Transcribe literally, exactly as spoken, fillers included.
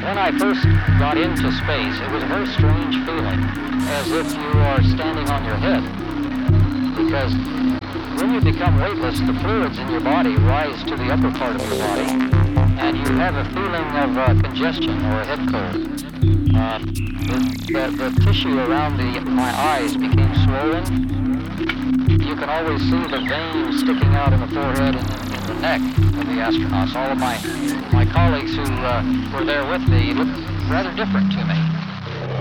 When I first got into space, it was a very strange feeling, as if you are standing on your head. Because when you become weightless, the fluids in your body rise to the upper part of your body, and you have a feeling of uh, congestion or a head cold. Uh, the, the, the tissue around the, my eyes became swollen. You can always see the veins sticking out in the forehead and in the neck of the astronauts. All of my, my colleagues who uh, were there with me looked rather different to me.